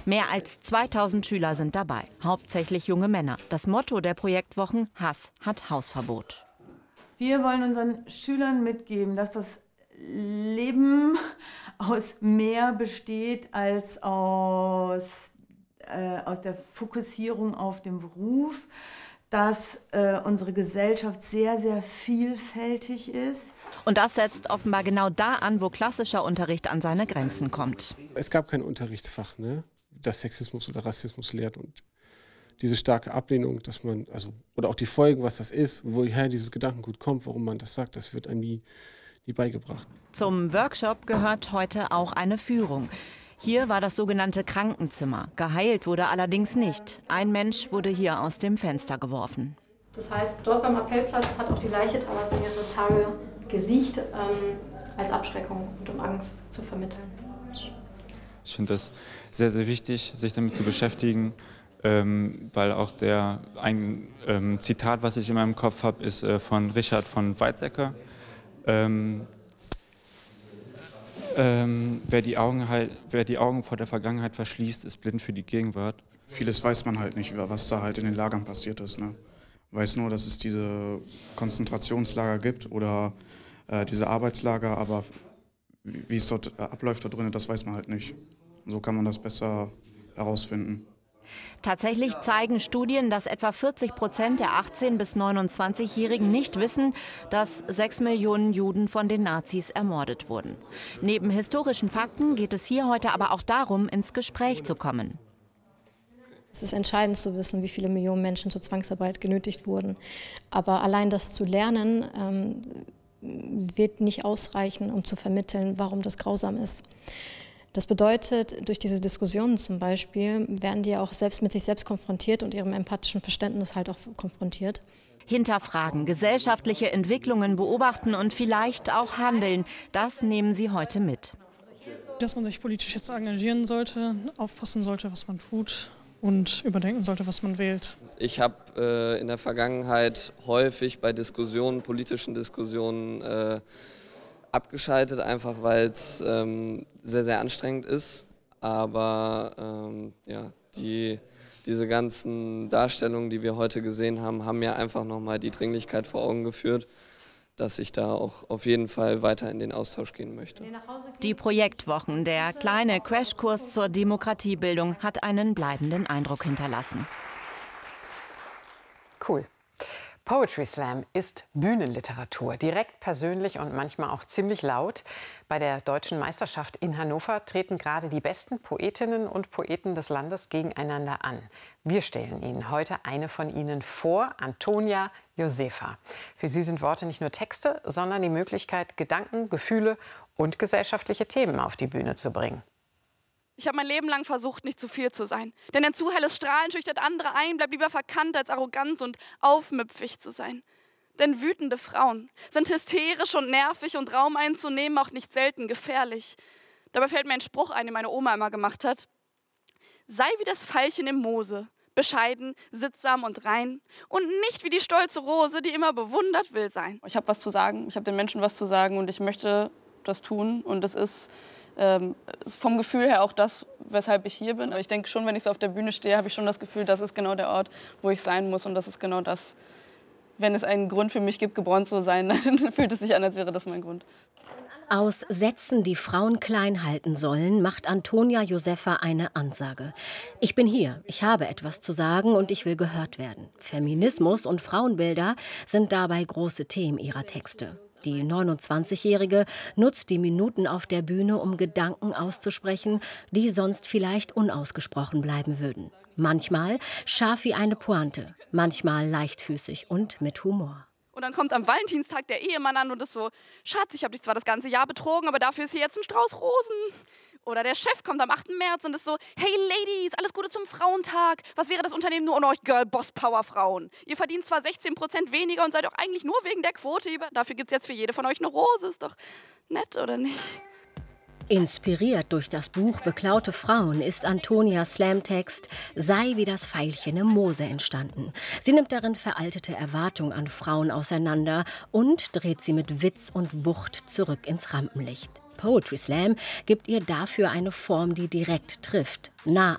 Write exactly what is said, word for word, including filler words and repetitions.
Mehr als zweitausend Schüler sind dabei, hauptsächlich junge Männer. Das Motto der Projektwochen: Hass hat Hausverbot. Wir wollen unseren Schülern mitgeben, dass das Leben aus mehr besteht als aus, äh, aus der Fokussierung auf den Beruf, dass äh, unsere Gesellschaft sehr, sehr vielfältig ist. Und das setzt offenbar genau da an, wo klassischer Unterricht an seine Grenzen kommt. Es gab kein Unterrichtsfach, ne, das Sexismus oder Rassismus lehrt, und diese starke Ablehnung, dass man, also, oder auch die Folgen, was das ist, woher dieses Gedankengut kommt, warum man das sagt, das wird einem nie, nie beigebracht. Zum Workshop gehört heute auch eine Führung. Hier war das sogenannte Krankenzimmer. Geheilt wurde allerdings nicht. Ein Mensch wurde hier aus dem Fenster geworfen. Das heißt, dort beim Appellplatz hat auch die Leiche teilweise mehrere Tage gesiegt, ähm, als Abschreckung und um Angst zu vermitteln. Ich finde es sehr, sehr wichtig, sich damit zu beschäftigen, ähm, weil auch der ein ähm, Zitat, was ich in meinem Kopf habe, ist äh, von Richard von Weizsäcker. Ähm, ähm, wer, die Augen halt, wer die Augen vor der Vergangenheit verschließt, ist blind für die Gegenwart. Vieles weiß man halt nicht, was da halt in den Lagern passiert ist, ne? Weiß nur, dass es diese Konzentrationslager gibt oder äh, diese Arbeitslager, aber wie es dort äh, abläuft da drin, das weiß man halt nicht. Und so kann man das besser herausfinden. Tatsächlich zeigen Studien, dass etwa vierzig Prozent der achtzehn- bis neunundzwanzigjährigen nicht wissen, dass sechs Millionen Juden von den Nazis ermordet wurden. Neben historischen Fakten geht es hier heute aber auch darum, ins Gespräch zu kommen. Es ist entscheidend zu wissen, wie viele Millionen Menschen zur Zwangsarbeit genötigt wurden. Aber allein das zu lernen, ähm, wird nicht ausreichen, um zu vermitteln, warum das grausam ist. Das bedeutet, durch diese Diskussionen zum Beispiel werden die auch selbst mit sich selbst konfrontiert und ihrem empathischen Verständnis halt auch konfrontiert. Hinterfragen, gesellschaftliche Entwicklungen beobachten und vielleicht auch handeln, das nehmen sie heute mit. Dass man sich politisch jetzt engagieren sollte, aufpassen sollte, was man tut und überdenken sollte, was man wählt. Ich habe äh, in der Vergangenheit häufig bei Diskussionen, politischen Diskussionen, äh, abgeschaltet, einfach weil es ähm, sehr, sehr anstrengend ist. Aber ähm, ja, die, diese ganzen Darstellungen, die wir heute gesehen haben, haben mir einfach nochmal die Dringlichkeit vor Augen geführt, dass ich da auch auf jeden Fall weiter in den Austausch gehen möchte. Die Projektwochen, der kleine Crashkurs zur Demokratiebildung, hat einen bleibenden Eindruck hinterlassen. Cool. Poetry Slam ist Bühnenliteratur, direkt persönlich und manchmal auch ziemlich laut. Bei der Deutschen Meisterschaft in Hannover treten gerade die besten Poetinnen und Poeten des Landes gegeneinander an. Wir stellen Ihnen heute eine von ihnen vor, Antonia Josefa. Für sie sind Worte nicht nur Texte, sondern die Möglichkeit, Gedanken, Gefühle und gesellschaftliche Themen auf die Bühne zu bringen. Ich habe mein Leben lang versucht, nicht zu viel zu sein. Denn ein zu helles Strahlen schüchtert andere ein, bleibt lieber verkannt, als arrogant und aufmüpfig zu sein. Denn wütende Frauen sind hysterisch und nervig und Raum einzunehmen auch nicht selten gefährlich. Dabei fällt mir ein Spruch ein, den meine Oma immer gemacht hat. Sei wie das Veilchen im Moose, bescheiden, sittsam und rein und nicht wie die stolze Rose, die immer bewundert will sein. Ich habe was zu sagen, ich habe den Menschen was zu sagen und ich möchte das tun und das ist Ähm, vom Gefühl her auch das, weshalb ich hier bin. Aber ich denke schon, wenn ich so auf der Bühne stehe, habe ich schon das Gefühl, das ist genau der Ort, wo ich sein muss. Und das ist genau das, wenn es einen Grund für mich gibt, geboren zu sein, dann fühlt es sich an, als wäre das mein Grund. Aus Sätzen, die Frauen klein halten sollen, macht Antonia Josefa eine Ansage. Ich bin hier, ich habe etwas zu sagen und ich will gehört werden. Feminismus und Frauenbilder sind dabei große Themen ihrer Texte. Die neunundzwanzigjährige nutzt die Minuten auf der Bühne, um Gedanken auszusprechen, die sonst vielleicht unausgesprochen bleiben würden. Manchmal scharf wie eine Pointe, manchmal leichtfüßig und mit Humor. Und dann kommt am Valentinstag der Ehemann an und ist so, Schatz, ich habe dich zwar das ganze Jahr betrogen, aber dafür ist hier jetzt ein Strauß Rosen. Oder der Chef kommt am achten März und ist so, hey Ladies, alles Gute zum Frauentag. Was wäre das Unternehmen nur ohne euch Girl-Boss-Power-Frauen? Ihr verdient zwar sechzehn Prozent weniger und seid auch eigentlich nur wegen der Quote über. Dafür gibt es jetzt für jede von euch eine Rose. Ist doch nett, oder nicht? Inspiriert durch das Buch Beklaute Frauen ist Antonias Slamtext Sei wie das Veilchen im Moose entstanden. Sie nimmt darin veraltete Erwartungen an Frauen auseinander und dreht sie mit Witz und Wucht zurück ins Rampenlicht. Poetry Slam gibt ihr dafür eine Form, die direkt trifft, nah